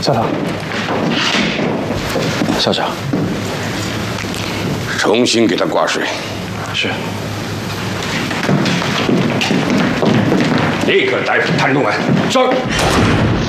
校长，校长， 重新给他挂水。 是。 立刻逮捕谭东安。是。